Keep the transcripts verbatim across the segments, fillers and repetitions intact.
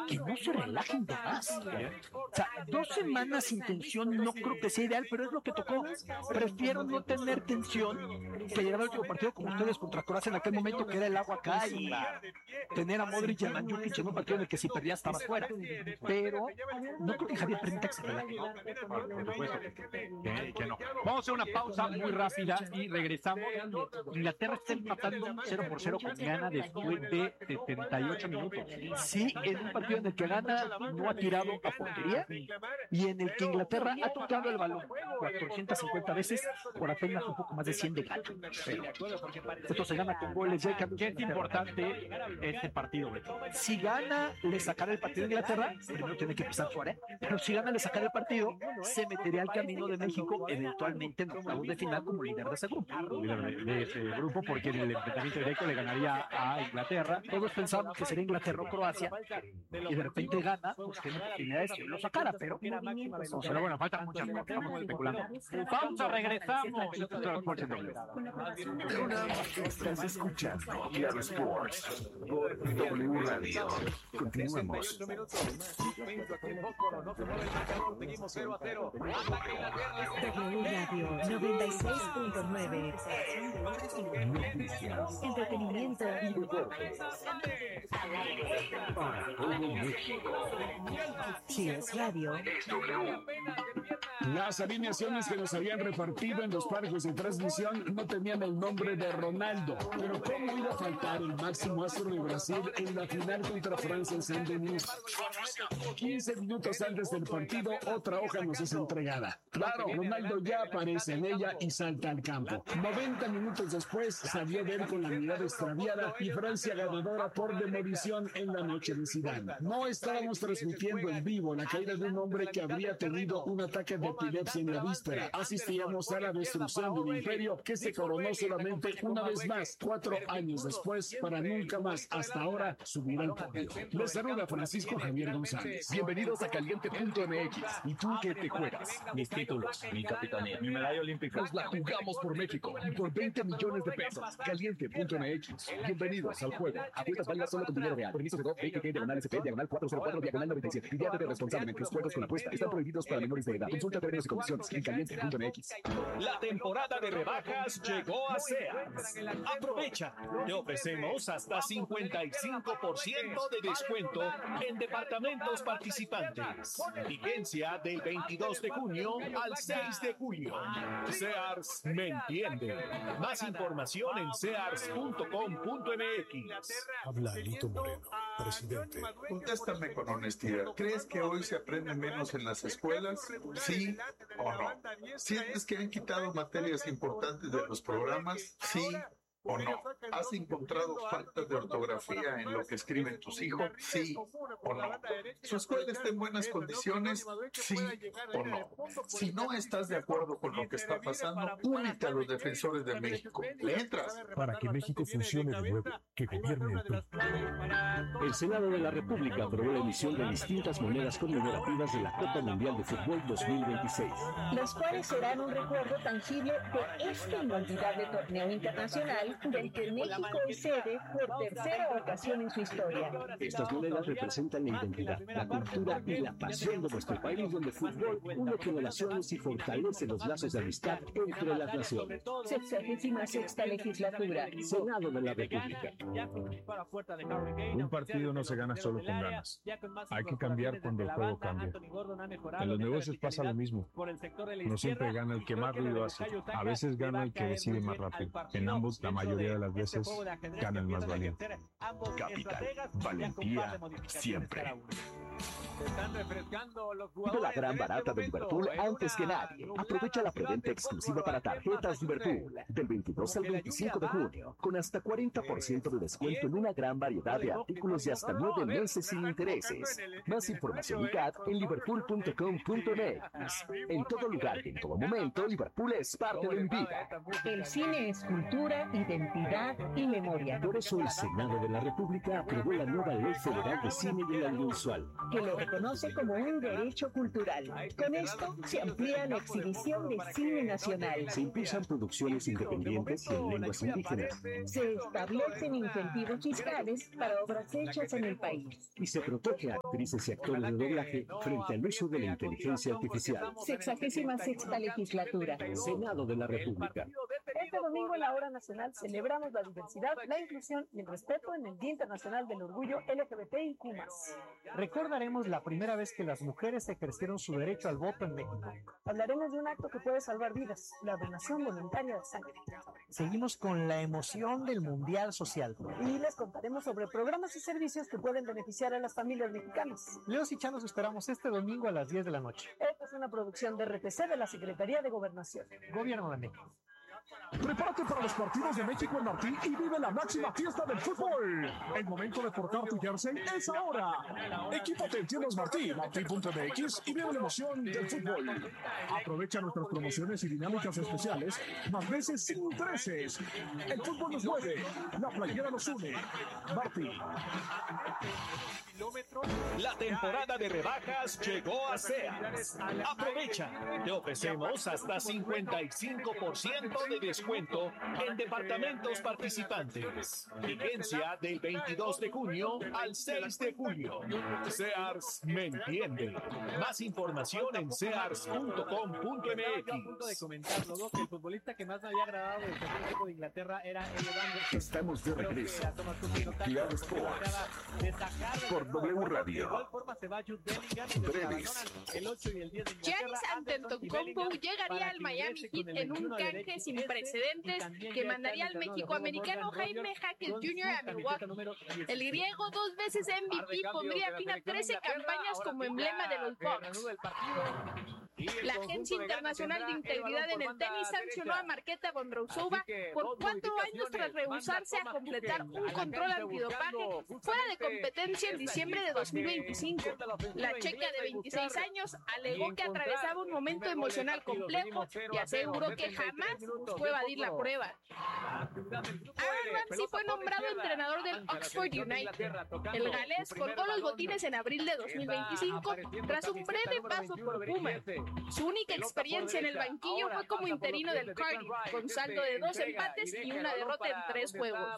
que no se relajen de más. O sea, dos semanas sin tensión no creo que sea ideal, pero es lo que tocó. Prefiero no tener tensión que llegar al último partido como ustedes contra Croacia en aquel momento, que era el agua acá, y tener a Modric y a Mandzukic en un partido en el que si perdía estaba fuera. Pero no creo que Javier permita que se relaje. Por supuesto que, que no. Vamos a hacer una pausa muy rápida y regresamos. Inglaterra está empatando cero por cero con Ghana después de setenta y ocho minutos. Sí, en un partido en el que Ghana no ha tirado a portería y en el que Inglaterra ha tocado el balón cuatrocientas cincuenta veces por apenas un poco más de cien de Ghana. Esto se gana con goles. ¿Qué es importante este partido, Beto? Si Ghana le sacara el partido a Inglaterra, primero tiene que pisar Suárez, pero si Ghana le sacara el partido, se metería al camino de México eventualmente en octavos de final como líder de ese grupo. Líder de, de ese grupo, porque en el enfrentamiento directo le ganaría a Inglaterra. Todos pensamos que sería Inglaterra o Croacia, y de repente Ghana, pues tiene oportunidades que lo sacara, pero... Pero bueno, faltan muchas cosas, estamos especulando. Pausa, regresamos. Estás escuchando Claro Sports por W Radio. Continuamos. W Radio noventa y seis punto nueve. Noticias, entretenimiento y deportes. Para todo México. Cheers Radio. Las alineaciones que nos habían repartido en los parques de transmisión no tenían el nombre de Ronaldo. Pero ¿cómo iba a faltar el máximo astro de Brasil en la final contra Francia en Saint-Denis? quince minutos antes del partido, otra hoja nos es entregada. Claro, Ronaldo ya aparece en ella y salta al campo. noventa minutos después, salió de él con la mirada extraviada y Francia ganadora por demolición en la noche de Zidane. No estábamos transmitiendo en vivo la caída de un hombre que habría tenido un ataque de epilepsia en la víspera. Asistíamos a la destrucción de un imperio que se coronó solamente una vez más, cuatro años después, para nunca más, hasta ahora, subir al podio. Les saluda Francisco Javier González. Bienvenidos a Caliente punto M X. ¿Y tú qué te juegas? Mis títulos, mi capitanía, mi medalla olímpica. Nos la jugamos por México y por veinte millones de pesos. Caliente punto M X. Bienvenidos al juego. Apuestas válidas solo con dinero real. Permiso de dos, B G T, diagonal S P, diagonal cuatro cero cuatro, diagonal noventa y siete. Diviértete responsablemente. Los juegos con apuesta están prohibidos para menores de edad. Consulta términos y condiciones en Caliente punto M X. La temporada de rebajas llegó a Sears. Aprovecha. Te ofrecemos hasta cincuenta y cinco por ciento de descuento en departamentos participantes. Vigencia del veintidós de junio al seis de julio. Sears me entiende. Más información en sears punto com punto M X. Habla Lito Moreno, presidente. Contéstame con honestidad. ¿Crees que hoy se aprende menos en las escuelas? ¿Sí o no? ¿Sientes que han quitado materias importantes de los programas? ¿Sí o no? ¿Has encontrado faltas de ortografía en lo que escriben tus hijos? ¿Sí o no? ¿Su escuela está en buenas condiciones? ¿Sí o no? Si no estás de acuerdo con lo que está pasando, únete a los defensores de México. ¿Le entras? Para que México funcione de nuevo, que gobierne el P R I. El Senado de la República aprobó la emisión de distintas monedas conmemorativas de la Copa Mundial de Fútbol dos mil veintiséis. Las cuales serán un recuerdo tangible de este inolvidable torneo internacional del que México es sede por tercera ocasión en su historia. Estas monedas representan la identidad, la cultura y la pasión de nuestro país, donde el fútbol une generaciones y fortalece los lazos de amistad entre las naciones. Sexagésima sexta legislatura. Senado de la República. Un partido no se gana solo con ganas. Hay que cambiar cuando el juego cambia. En los negocios pasa lo mismo. No siempre gana el que más ruido hace. A veces gana el que decide más rápido. En ambos, la mayoría de las veces, gana el más valiente. Capital, valentía, siempre. Están refrescando los De la gran barata de Liverpool antes que nadie. Aprovecha la preventa exclusiva para tarjetas Liverpool del veintidós al veinticinco de junio, con hasta cuarenta por ciento de descuento en una gran variedad de artículos y hasta nueve meses sin intereses. Más información y C A D en liverpool punto com punto M X. En todo lugar y en todo momento, Liverpool es parte de mi vida. El cine es cultura, identidad y memoria. Por eso el Senado de la República aprobó la nueva Ley Federal de Cine y el Audiovisual, que le reconoce como un derecho cultural. Con esto se amplía la exhibición de cine nacional. Se impulsan producciones independientes y en lenguas indígenas. Se establecen incentivos fiscales para obras hechas en el país. Y se protege a actrices y actores de doblaje frente al uso de la inteligencia artificial. Sexagésima sexta legislatura. Senado de la República. Este domingo en la Hora Nacional celebramos la diversidad, la inclusión y el respeto en el Día Internacional del Orgullo L G B T I Q más. Recordaremos la primera vez que las mujeres ejercieron su derecho al voto en México. Hablaremos de un acto que puede salvar vidas, la donación voluntaria de sangre. Seguimos con la emoción del Mundial Social. Y les contaremos sobre programas y servicios que pueden beneficiar a las familias mexicanas. Leos y Chanos esperamos este domingo a las diez de la noche. Esta es una producción de R T C de la Secretaría de Gobernación. Gobierno de México. Prepárate para los partidos de México en Martí y vive la máxima fiesta del fútbol. El momento de portar tu jersey es ahora. Equípate en Tiendas Martí, martí punto m x y vive la emoción del fútbol. Aprovecha nuestras promociones y dinámicas especiales, más veces sin intereses. El fútbol nos mueve, la playera nos une. Martí. La temporada de rebajas llegó a Sears. Aprovecha, te ofrecemos hasta cincuenta y cinco por ciento de descuento en departamentos participantes. Vigencia del veintidós de junio al seis de julio. Sears me entiende. Más información en sears punto com punto m x. A punto de comentarlo, ¿no? Que el futbolista que más me había agradado del equipo de Inglaterra era Elliot Anderson. Estamos de regreso. Claro Sports. Por W Radio. De igual forma se va Jude Bellingham y Breves. el ocho y el diez de Giannis Antetokounmpo llegaría al Miami Heat en un canje sin precedentes que mandaría al mexicoamericano Jaime Jaques junior a Milwaukee. El griego, dos veces M V P, pondría fin a trece campañas como emblema de los Bucks. La Agencia Internacional de Integridad en el Tenis sancionó a Marketa Vondrousova por cuatro años tras rehusarse a completar un control antidopaje fuera de competencia en diciembre de dos mil veinticinco. La checa de veintiséis años alegó que atravesaba un momento emocional complejo y aseguró que jamás buscó evadir la prueba. Aaron Ramsey fue nombrado entrenador del Oxford United. El galés colgó los botines en abril de dos mil veinticinco tras un breve paso por Puma. Su única experiencia en el banquillo fue como interino del Cardiff, con saldo de dos empates y una derrota en tres juegos.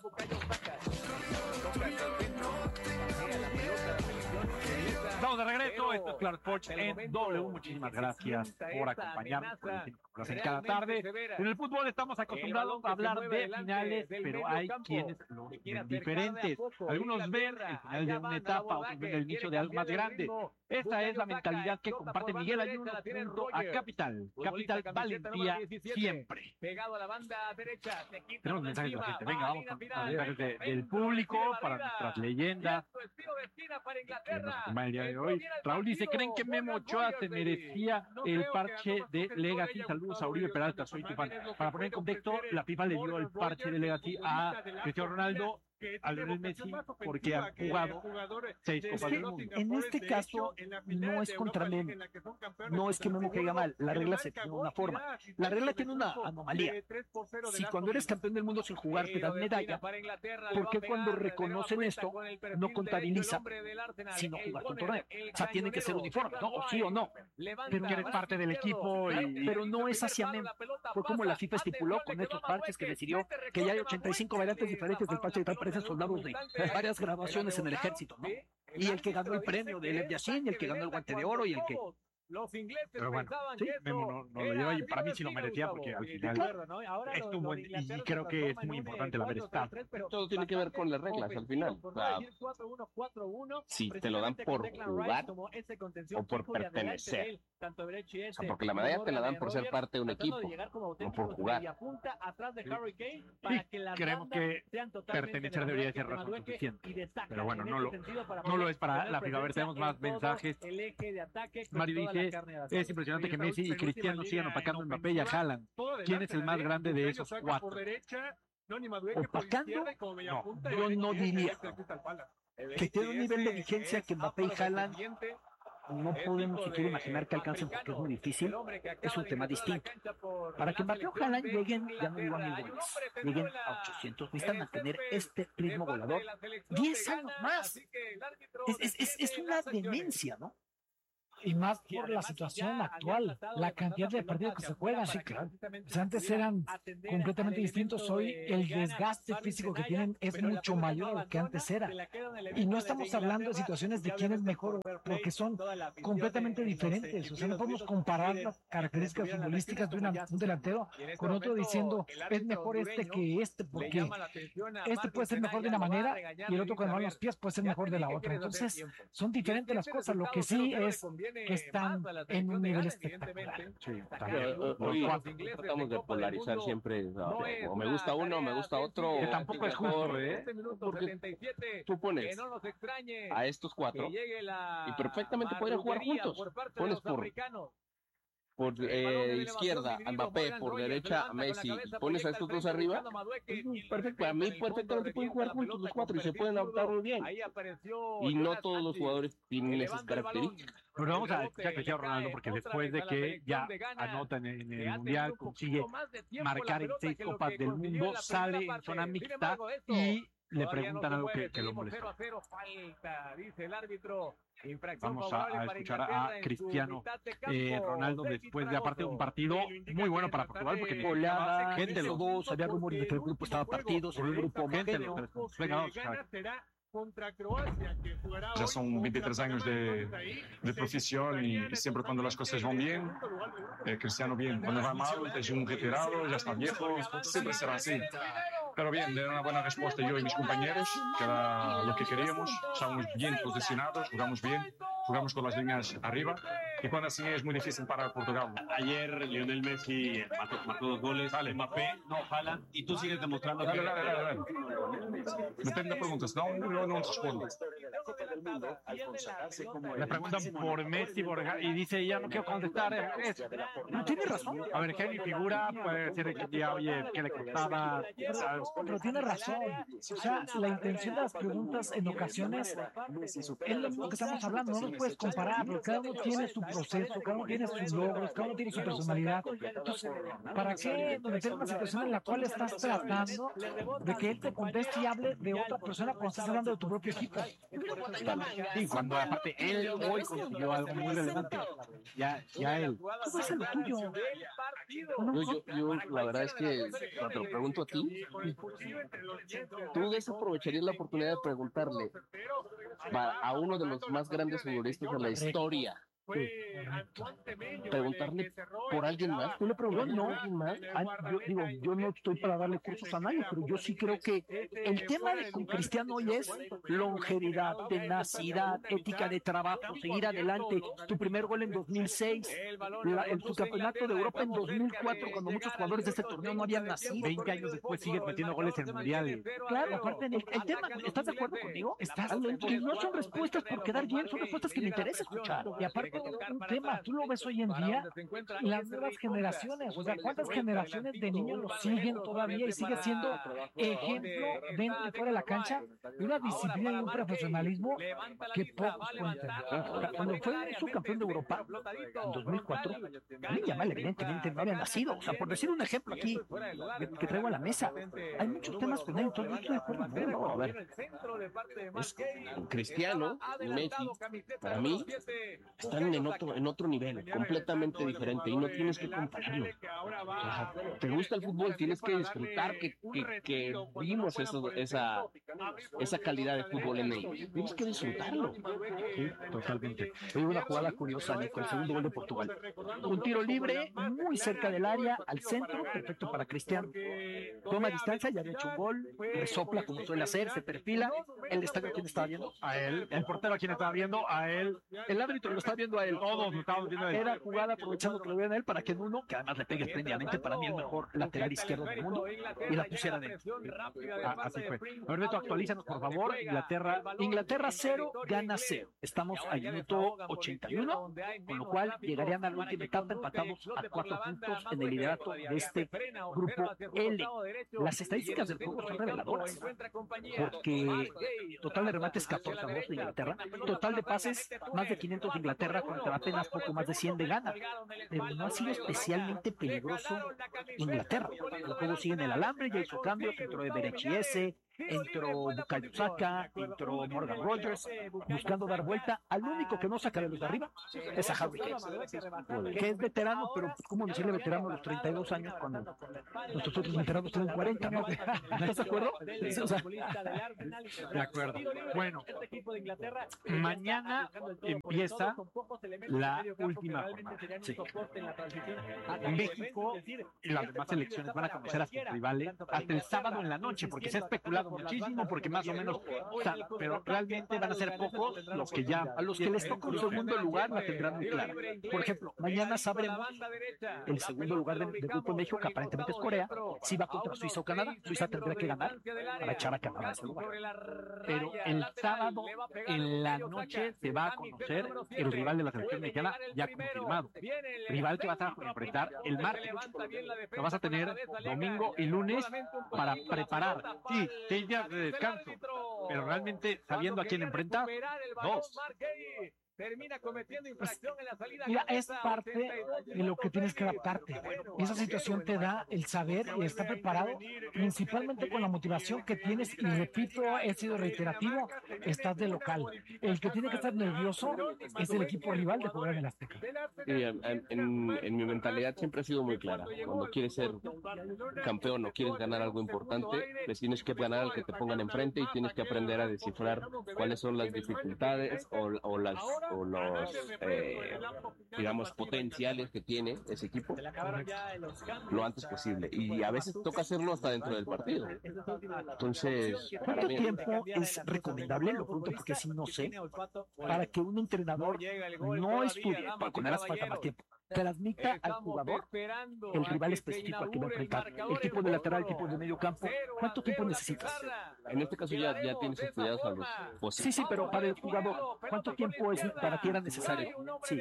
Estamos de regreso, esto es Claro Sports en W. Muchísimas gracias por acompañarnos, por el tiempo que nos hacen cada tarde. En el fútbol estamos acostumbrados a hablar de finales, pero hay quienes lo ven diferentes. Algunos ven el final de una etapa, otros ven el inicio de algo más grande. Esta es la mentalidad que comparte Miguel Ayuno junto a Capital. Capital, valentía siempre. Tenemos mensajes de la gente. Venga, vamos con mensajes de, del público para nuestras leyendas. El día de hoy. Raúl dice, ¿creen que Memo Ochoa se merecía el parche de Legacy? Saludos a Uribe Peralta, soy tu fan. Para poner en contexto, la FIFA le dio el parche de Legacy a Cristiano Ronaldo, a Lionel Messi, porque han jugado seis Copas del Mundo. En este caso, no es contra Memo. No es que Memo caiga mal. La regla se tiene una forma. La regla tiene una anomalía. Si cuando eres campeón del mundo sin jugar te dan medalla, ¿por qué cuando reconocen esto no contabiliza si no jugaste un torneo? O sea, tiene que ser uniforme, ¿no? O sí o no. Pero que eres parte del equipo. Y... Pero no es hacia Memo. Fue como la FIFA estipuló con estos parches que decidió que ya hay ochenta y cinco variantes diferentes del parche de tal parecen soldados de varias grabaciones en el ejército, ¿no? Y el que ganó el premio de Lev Yashin, y el que ganó el guante de oro, y el que... Los ingleses pero bueno, sí, Memo no, no lo lleva y para mí sí lo merecía porque al final estuvo en, y creo que es muy importante el haber estado. Todo tiene que ver con las reglas al final. O sea, si te lo dan por jugar o por pertenecer. O sea, porque la medalla te la dan por ser parte de un equipo, no por jugar. Sí, creemos que pertenecer debería ser razón suficiente. Pero bueno, no lo, no lo es para la FIFA. A ver, tenemos más mensajes. Mario dice, es impresionante que Messi y Cristiano sigan opacando a Mbappé y a Haaland. ¿Quién es el más grande de esos cuatro? ¿Opacando? No, yo no diría que tiene un nivel de vigencia que Mbappé y Haaland no podemos siquiera imaginar que alcancen porque es muy difícil, es un tema distinto. Para que Mbappé ojalá lleguen, ya no digo a mil goles, lleguen a ochocientos, necesitan mantener este ritmo goleador diez años más. Es, es, es, es una demencia, ¿no? Y más por la situación actual, la cantidad de partidos que se juegan. Sí, claro. Pues antes eran completamente distintos. Hoy el desgaste físico que tienen es mucho mayor a lo que antes era. Y no estamos hablando de situaciones de quién es mejor, porque son completamente diferentes. O sea, no podemos comparar las características futbolísticas de una, un delantero con otro diciendo es mejor este que este, porque este puede ser mejor de una manera y el otro con los pies puede ser mejor de la otra. Entonces, son diferentes las cosas. Lo que sí es que están en un nivel espectacular. Sí, hoy tratamos de polarizar siempre, o, o me gusta uno, o me gusta otro. Que tampoco es justo, ¿eh? Porque tú pones a estos cuatro y perfectamente podrían jugar juntos. Pones por por eh, izquierda a Mbappé, por derecha a Messi, y pones a estos dos arriba, perfecto, para mí perfectamente pueden jugar juntos los cuatro y se pueden adaptar muy bien. Y no todos los jugadores tienen esas características. Pero vamos a escuchar a Cristiano Ronaldo porque después de que ya anota en, en el Mundial, consigue marcar en seis Copas del Mundo, sale en zona mixta y le preguntan algo que, que lo molesta. Vamos a, a escuchar a Cristiano eh, Ronaldo después de, aparte de un partido muy bueno para Portugal, porque goleada, gente los dos, había rumores de que el grupo estaba partido, sobre el grupo gente los tres. Venga, vamos a ver. Ya son veintitrés años de, de profesión y siempre cuando las cosas van bien, eh, Cristiano bien, cuando va mal es un retirado, ya está viejo, siempre será así. Pero bien, de una buena respuesta yo y mis compañeros, que era lo que queríamos, estábamos bien posicionados, jugamos bien, jugamos con las líneas arriba y cuando así es muy difícil para Portugal. Ayer Lionel Messi marcó, marcó dos goles, dale. Mbappé no jala y tú sigues demostrando dale, que... Dale, dale, dale. Depende de preguntas, no, no, no respondo. Le preguntan por Messi por, y dice, ya no quiero contestar. Es, no tiene razón. A ver, genio figura, puede decir que ya, oye, ¿qué le costaba? Pero tiene razón. O sea, la intención de las preguntas en ocasiones es lo mismo que estamos hablando. No nos puedes comparar, porque cada uno tiene su proceso, cada uno tiene sus logros, cada uno tiene su personalidad. Entonces, ¿para qué meter una situación en la cual estás tratando de que él te conteste y hable de otra persona cuando estás hablando de tu propio equipo? Y cuando aparte él hoy consiguió algo muy relevante, ya, ya él. ¿Cómo es lo tuyo? No, yo, yo, la verdad es que cuando te lo pregunto a ti, tú desaprovecharías la oportunidad de preguntarle a uno de los más grandes futbolistas de la historia. Sí. Preguntarle por alguien más. Yo le pregunto, no, más. Yo digo, yo no estoy para darle cursos a nadie, pero yo sí creo que el tema de con Cristiano hoy es longevidad, tenacidad, ética de trabajo, seguir adelante. Tu primer gol en dos mil seis, la, el subcampeonato de Europa en dos mil cuatro, cuando muchos jugadores de este torneo no habían nacido. veinte años después sigues metiendo goles en el Mundial. Claro, aparte, el, el tema, ¿estás de acuerdo conmigo? ¿Estás? Que no son respuestas por quedar bien, son respuestas que me interesa escuchar. Y aparte, un tema, tú lo ves hoy en día, las nuevas generaciones, o sea, ¿cuántas generaciones de niños lo siguen todavía y sigue siendo ejemplo dentro y fuera de la cancha de una disciplina y un profesionalismo que pocos pueden tener? Cuando fue subcampeón de Europa en dos mil cuatro, Lamine Yamal evidentemente no había nacido, o sea, por decir un ejemplo aquí que, que traigo a la mesa, hay muchos temas con él, entonces no estoy de acuerdo con él. No, a ver, es Cristiano y Messi, para mí, están en otro, en otro nivel, completamente diferente, y no tienes que compararlo. O sea, te gusta el fútbol, tienes que disfrutar que, que, que vimos eso, esa, esa calidad de fútbol en ellos. Tienes que disfrutarlo. Sí, totalmente. Hay una jugada curiosa, Nico, el segundo gol de Portugal. Un tiro libre, muy cerca del área, al centro, perfecto para Cristiano. Toma distancia, ya había hecho un gol, resopla como suele hacer, se perfila. El estadio, ¿quién estaba viendo? A él. El portero, ¿a quién estaba viendo? A él. El árbitro lo está viendo a él. Todos lo estaban viendo a él. Era jugada aprovechando que lo vean a él para que en uno, que además le pegue esplendidamente, para mí el mejor lateral izquierdo del mundo, y la pusiera dentro. Ah, así fue. A ver, Beto, actualízanos, por favor. Inglaterra. Inglaterra cero, gana cero. Estamos al minuto ochenta y uno, con lo cual llegarían a la última etapa empatados a cuatro puntos en el liderato de este grupo L. las estadísticas del juego son reveladoras, porque total de remates catorce a dos de Inglaterra, total de pases más de quinientos de Inglaterra contra apenas poco más de cien de Ghana, pero no ha sido especialmente peligroso Inglaterra. El juego sigue en el alambre, ya hizo cambios, entró de Berechiese, entró Bukayo Saka, entró Morgan Rogers, buscando dar vuelta. Al único que no saca de los de arriba es a Harry Kane, que es veterano, pero ¿cómo decirle veterano a los treinta y dos años cuando nuestros otros veteranos tienen cuarenta? ¿No? ¿Estás de acuerdo? Sí, o sea, de acuerdo. Bueno, mañana empieza la última jornada. Sí. México y las demás selecciones van a conocer a sus rivales hasta el sábado en la noche, porque se ha especulado muchísimo, porque más o menos, o sea, pero realmente van a ser pocos los que ya, a los que les toca un segundo lugar la tendrán muy clara. Por ejemplo, mañana sabremos el segundo lugar del, del grupo de México, que aparentemente es Corea, si va contra Suiza o Canadá. Suiza tendrá que ganar para echar a Canadá a ese lugar. Pero el sábado en la noche se va a conocer el rival de la selección mexicana ya confirmado, rival que vas a enfrentar el martes. Lo vas a tener domingo y lunes para preparar. Sí, seis días de descanso, pero realmente sabiendo a quién enfrentar, dos. Termina cometiendo infracción en la salida. Mira, es parte de lo que tienes que adaptarte. Y esa situación te da el saber y estar preparado, principalmente con la motivación que tienes. Y repito, he sido reiterativo, estás de local. El que tiene que estar nervioso es el equipo rival de jugar en el Azteca. Sí, en, en, en mi mentalidad siempre ha sido muy clara. Cuando quieres ser campeón o quieres ganar algo importante, pues tienes que ganar al que te pongan enfrente y tienes que aprender a descifrar cuáles son las dificultades o, o las o los, eh, digamos, potenciales que tiene ese equipo lo antes posible. Y a veces toca hacerlo hasta dentro del partido. Entonces, ¿cuánto tiempo es recomendable? Lo pregunto porque si no sé, para que un entrenador no estudie, para con él hace falta más tiempo, transmita al jugador el rival específico al que va a enfrentar, el tipo de lateral, el tipo de medio campo? ¿Cuánto tiempo necesitas? En este caso ya, ya tienes estudiados a los posibles. Sí, sí, pero para el jugador, ¿cuánto tiempo es para ti era necesario? Sí.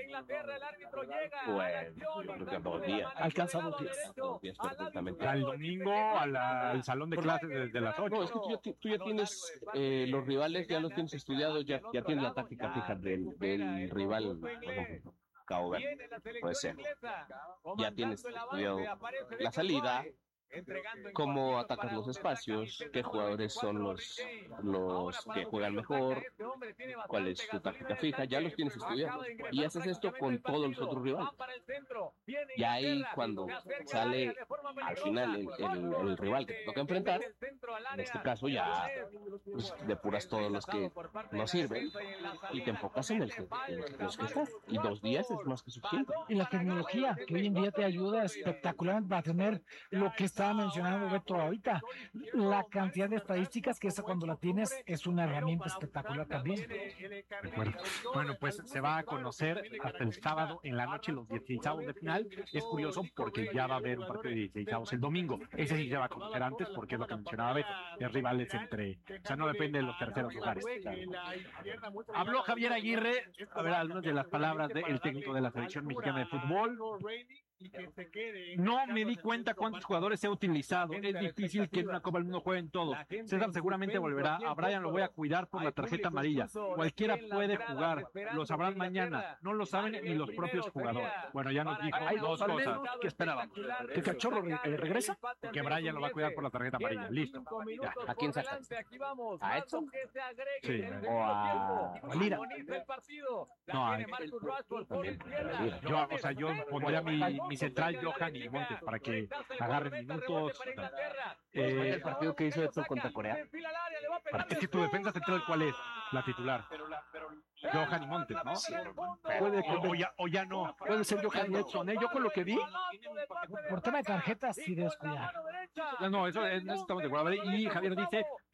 Pues, creo que dos días. Alcanza dos días. Dos días perfectamente. Al domingo, a la, al salón de clases desde las ocho. No, es que tú ya, tú ya tienes eh, los rivales, ya los tienes estudiados, ya, ya tienes la táctica fija del, del rival. Bueno, Cabo Verde, puede ser. Ya tienes estudiado la salida, cómo atacas los espacios, qué jugadores son los, los que juegan mejor, cuál es tu táctica fija, ya los tienes estudiados. Y haces esto con todos los otros rivales. Y ahí cuando sale al final el, el, el rival que te toca enfrentar, en este caso ya pues, depuras todos los que no sirven y te enfocas en, el que, en los que estás. Y dos días es más que suficiente. Y la tecnología que hoy en día te ayuda espectacularmente para tener lo que estaba mencionando Beto ahorita, la cantidad de estadísticas que esa cuando la tienes es una herramienta espectacular también. De acuerdo. Bueno, pues se va a conocer hasta el sábado en la noche los dieciseisavos de final. Es curioso porque ya va a haber un partido de dieciseisavos el domingo. Ese sí se va a conocer antes porque es lo que mencionaba Beto, es rivales entre, o sea, no depende de los terceros lugares. Habló Javier Aguirre, a ver algunas de las palabras del técnico de la selección mexicana de fútbol. No me di cuenta cuántos jugadores he utilizado. Es difícil que en una Copa del Mundo jueguen todos. César seguramente volverá. A Brian lo voy a cuidar por la tarjeta amarilla. Cualquiera puede jugar. Lo sabrán mañana. No lo saben ni los propios jugadores. Bueno, ya nos dijo Hay dos dos cosas. ¿Qué esperábamos? ¿Que Cachorro re- eh, regresa? Que Brian lo va a cuidar por la tarjeta amarilla. Listo. Ya. ¿A quién sacas? ¿A Edson? Sí. ¿O a, a Lira? No, a- yo, o sea, yo pondría mi, mi central Johan y Montes para que agarren minutos. Eh, Eh, el partido que hizo Edson contra Corea? es que tu defensa central, ¿cuál es? La titular. Johan y Montes, ¿no? Puede O, o ya, o ya no. Puede ser Johan y Edson, ¿eh? Yo con lo que vi, Por tema de tarjetas, sí debes cuidar. No, no, eso, en eso estamos de acuerdo. Y Javier dice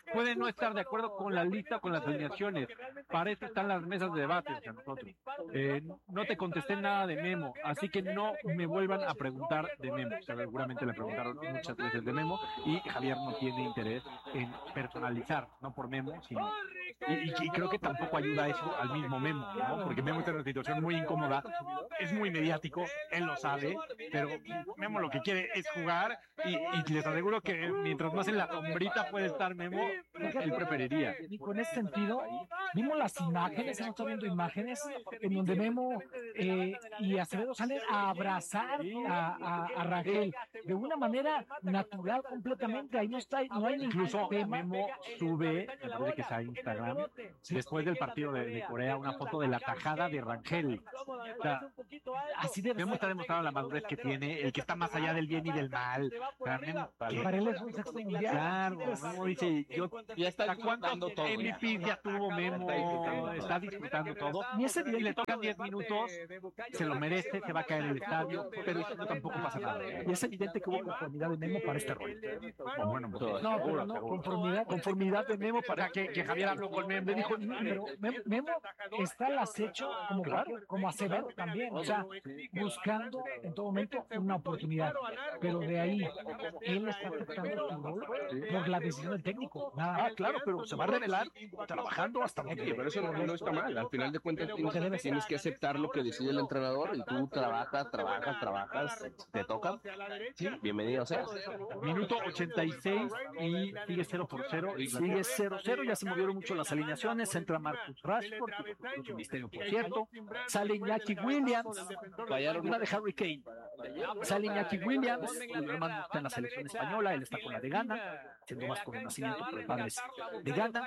puede no estar de acuerdo con la lista o con las alineaciones. Para eso están las mesas de debate entre nosotros. Eh, no te contesté nada de Memo, así que no me vuelvan a preguntar de Memo. Seguramente le preguntaron muchas veces de Memo y Javier no tiene interés en personalizar, no por Memo, sino... Y, y, y creo que tampoco ayuda eso al mismo Memo, ¿no? Porque Memo está en una situación muy incómoda, es muy mediático, él lo sabe, pero Memo lo que quiere es jugar y, y les aseguro que mientras más en la sombrita puede estar Memo, él preferiría. Y con este sentido, vimos las imágenes, hemos estado viendo imágenes en donde Memo eh, y Acevedo salen a abrazar a, a, a Rangel de una manera natural completamente. Ahí no está, no hay incluso tema. Memo sube, me parece que está en Instagram, después del partido de, de Corea, una foto de la tajada de Rangel. O sea, así debe Memo está demostrando la madurez que tiene, el que está más allá del bien y del mal. O sea, Memo, que para él es un sexto mundial. Claro, Memo dice, yo ya está cuántos M V P ya tuvo Memo, está disfrutando todo. Y ese día le tocan diez minutos, se lo merece, se va a caer en el estadio, pero eso tampoco pasa nada. Y es evidente que hubo conformidad de Memo para este rol. O bueno, pues, no, pero no, conformidad, conformidad de Memo para que, que Javier habló con Memo. Le dijo, pero Memo está al acecho como, claro, como Acevedo también, o sea, buscando en todo momento una oportunidad, pero de ahí él está aceptando su rol por la decisión del técnico. Nada, ah, claro, pero se va a revelar trabajando hasta donde. Sí, pero eso no, no está mal. Al final de cuentas tienes, tienes que aceptar lo que decide el entrenador y tú trabajas, trabajas, trabajas, te toca. Sí, bienvenido sea. Minuto ochenta y seis y sigue cero por cero. Y sigue cero cero, ya se movieron mucho las alineaciones. Entra Marcus Rashford, que es un misterio, por cierto. Sale Iñaki Williams, una de Harry Kane. Sale Iñaki Williams, el hermano está en la selección española, él está con la de Ghana, siendo más con el nacimiento, pero el padre es de Ghana.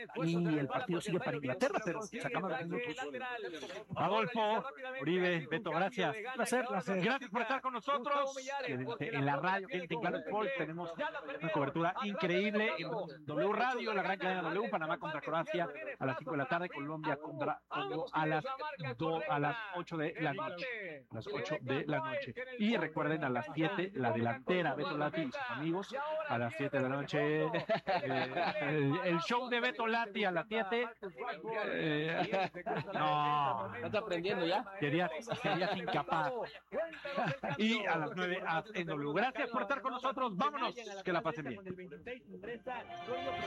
Y el partido sigue para Inglaterra, pero se acaban los minutos. Adolfo, Uribe, Beto, gracias. Un placer, placer. Gracias por estar con nosotros. En la radio, gente en Claro Sport, tenemos una cobertura increíble en W Radio, la gran cadena W, Panamá contra Croacia a las cinco de la tarde, Colombia contra Congo a las do, a las ocho de la noche. A las ocho de la noche. Y recuerden a las siete, la delantera, Beto Lati y sus amigos, a las siete de la noche, eh, el, el show de Beto Lati a las siete. Eh, no, ¿estás aprendiendo ya? Serías, serías incapaz. Y a las nueve en W. Gracias por estar con nosotros. Vámonos, que la pasen bien.